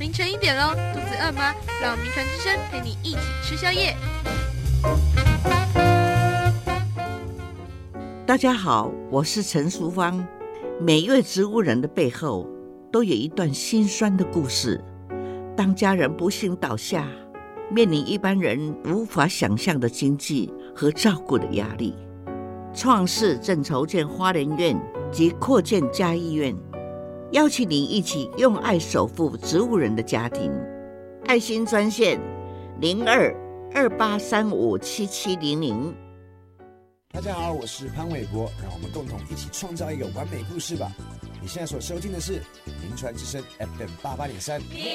凌晨1点喽，肚子饿吗？让名传之声陪你一起吃宵夜。 大家好，我是陈淑芳。每一位植物人的背后都有一段心酸的故事。当家人不幸倒下，面临一般人无法想象的经济和照顾的压力，创世正筹建花莲院及扩建嘉义院，邀请您一起用爱守护植物人的家庭。爱心专线0228357700。 大家好，我是潘玮柏，让我们共同一起创造一个完美故事吧。你现在所收听的是名传之声 FM88.3。